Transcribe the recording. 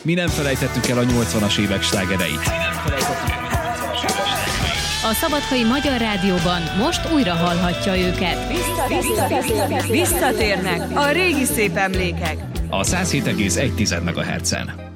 Mi nem felejtettük el a 80-as évek slágereit. A Szabadkai Magyar Rádióban most újra hallhatja őket. Visszatérnek a régi szép emlékek. A 107,1 MHz-en.